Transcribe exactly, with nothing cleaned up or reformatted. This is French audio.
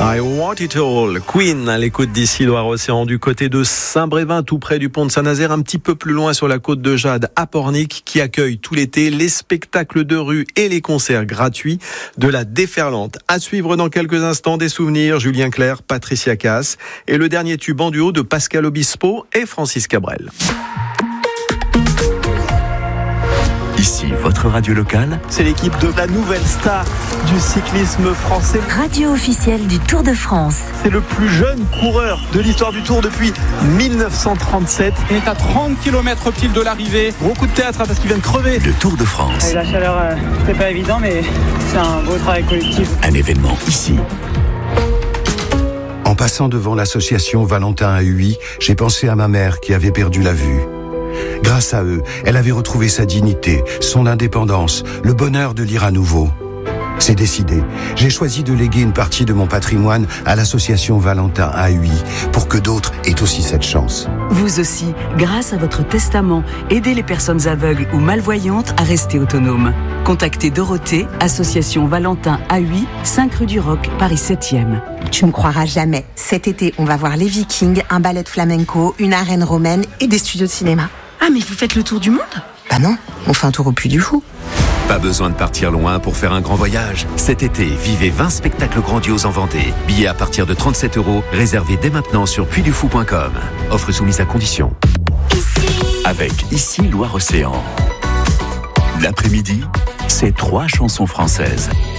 I want it all. Queen à l'écoute d'ici Loire-Océan, du côté de Saint-Brévin, tout près du pont de Saint-Nazaire, un petit peu plus loin sur la côte de Jade, à Pornic, qui accueille tout l'été les spectacles de rue et les concerts gratuits de la Déferlante. À suivre dans quelques instants, des souvenirs, Julien Clerc, Patricia Cass et le dernier tube en duo de Pascal Obispo et Francis Cabrel. Ici, votre radio locale. C'est l'équipe de la nouvelle star du cyclisme français. Radio officielle du Tour de France. C'est le plus jeune coureur de l'histoire du Tour depuis dix-neuf cent trente-sept. Il est à trente kilomètres pile de l'arrivée. Gros coup de théâtre hein, parce qu'il vient de crever. Le Tour de France. Et la chaleur, euh, c'est pas évident, mais c'est un beau travail collectif. Un événement ici. En passant devant l'association Valentin A U I, j'ai pensé à ma mère qui avait perdu la vue. Grâce à eux, elle avait retrouvé sa dignité, son indépendance, le bonheur de lire à nouveau. C'est décidé. J'ai choisi de léguer une partie de mon patrimoine à l'association Valentin A U I pour que d'autres aient aussi cette chance. Vous aussi, grâce à votre testament, aidez les personnes aveugles ou malvoyantes à rester autonomes. Contactez Dorothée, association Valentin A U I, cinq rue du Roc, Paris septième. Tu ne croiras jamais. Cet été, on va voir les Vikings, un ballet de flamenco, une arène romaine et des studios de cinéma. Ah, mais vous faites le tour du monde ? Bah non, on fait un tour au Puy du Fou. Pas besoin de partir loin pour faire un grand voyage. Cet été, vivez vingt spectacles grandioses en Vendée. Billets à partir de trente-sept euros, réservés dès maintenant sur puy du fou point com. Offre soumise à condition. Ici. Avec Ici Loire-Océan. L'après-midi, c'est trois chansons françaises.